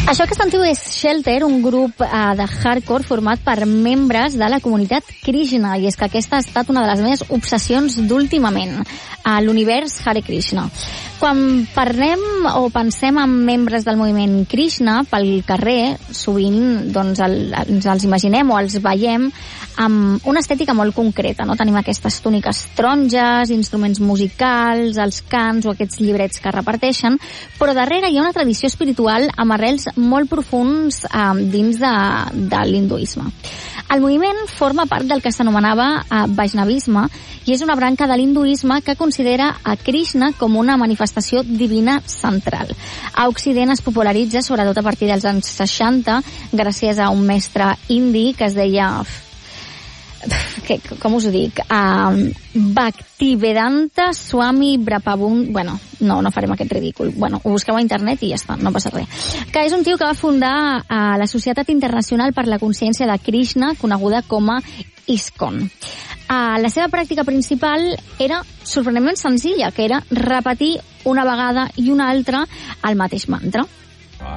Això que sentiu és Shelter, un grup de hardcore format per membres de la comunitat Krishna, i és que aquesta ha estat una de les meves obsessions d'últimament, a l'univers Hare Krishna. Quan parlem o pensem en membres del moviment Krishna pel carrer, sovint doncs, ens els imaginem o els veiem amb una estètica molt concreta, no? Tenim aquestes túniques taronges, instruments musicals, els cants o aquests llibrets que reparteixen, però darrere hi ha una tradició espiritual amb arrels molt profuns dins de l'hinduisme. El moviment forma part del que s'anomenava Vaishnavisme i és una branca de l'hinduisme que considera a Krishna com una manifestació divina central. A Occident es popularitza sobretot a partir dels anys 60 gràcies a un mestre indi que es deia... com us ho dic? Bhaktivedanta Swami Prabhupada... Bueno, no farem aquest ridícul. Bueno, ho busqueu a internet i ja està, no passa res. Que és un tio que va fundar la Societat Internacional per la Consciència de Krishna, coneguda com a ISKCON. La seva pràctica principal era sorprenentment senzilla, que era repetir una vegada i una altra el mateix mantra.